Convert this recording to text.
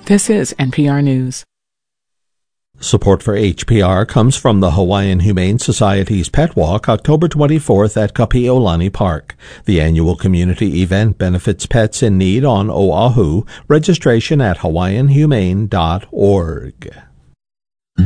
This is NPR News. Support for HPR comes from the Hawaiian Humane Society's Pet Walk, October 24th at Kapi'olani Park. The annual community event benefits pets in need on Oahu. Registration at hawaiianhumane.org.